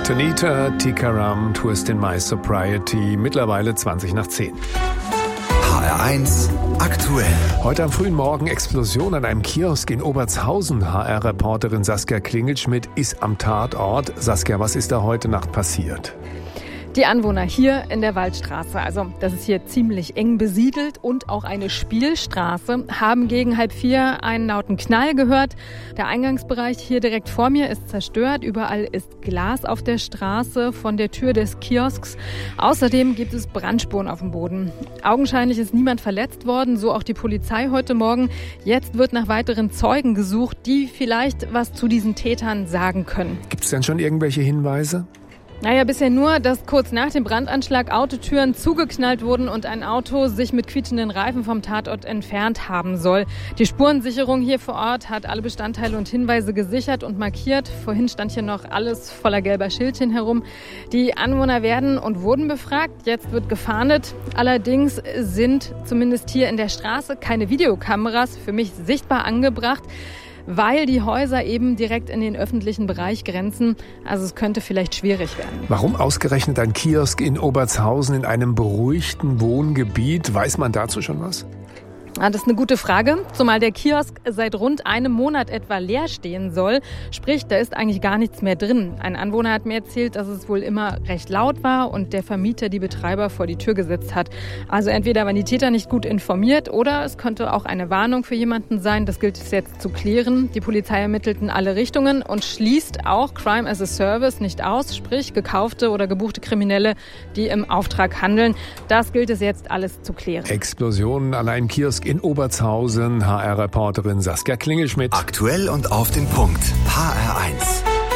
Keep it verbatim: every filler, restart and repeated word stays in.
Tanita Tikaram, Twist in My Sobriety, mittlerweile zwanzig nach zehn. H R eins aktuell. Heute am frühen Morgen Explosion an einem Kiosk in Obertshausen. H R-Reporterin Saskia Klingelschmidt ist am Tatort. Saskia, was ist da heute Nacht passiert? Die Anwohner hier in der Waldstraße, also das ist hier ziemlich eng besiedelt und auch eine Spielstraße, haben gegen halb vier einen lauten Knall gehört. Der Eingangsbereich hier direkt vor mir ist zerstört. Überall ist Glas auf der Straße von der Tür des Kiosks. Außerdem gibt es Brandspuren auf dem Boden. Augenscheinlich ist niemand verletzt worden, so auch die Polizei heute Morgen. Jetzt wird nach weiteren Zeugen gesucht, die vielleicht was zu diesen Tätern sagen können. Gibt es denn schon irgendwelche Hinweise? Naja, bisher nur, dass kurz nach dem Brandanschlag Autotüren zugeknallt wurden und ein Auto sich mit quietschenden Reifen vom Tatort entfernt haben soll. Die Spurensicherung hier vor Ort hat alle Bestandteile und Hinweise gesichert und markiert. Vorhin stand hier noch alles voller gelber Schildchen herum. Die Anwohner werden und wurden befragt. Jetzt wird gefahndet. Allerdings sind zumindest hier in der Straße keine Videokameras für mich sichtbar angebracht, weil die Häuser eben direkt in den öffentlichen Bereich grenzen. Also es könnte vielleicht schwierig werden. Warum ausgerechnet ein Kiosk in Obertshausen in einem beruhigten Wohngebiet? Weiß man dazu schon was? Ja, das ist eine gute Frage, zumal der Kiosk seit rund einem Monat etwa leer stehen soll. Sprich, da ist eigentlich gar nichts mehr drin. Ein Anwohner hat mir erzählt, dass es wohl immer recht laut war und der Vermieter die Betreiber vor die Tür gesetzt hat. Also entweder waren die Täter nicht gut informiert oder es könnte auch eine Warnung für jemanden sein. Das gilt es jetzt zu klären. Die Polizei ermittelt in alle Richtungen und schließt auch Crime as a Service nicht aus, sprich gekaufte oder gebuchte Kriminelle, die im Auftrag handeln. Das gilt es jetzt alles zu klären. Explosionen an einem Kiosk in Obertshausen. H R-Reporterin Saskia Klingelschmidt. Aktuell und auf den Punkt. H R eins.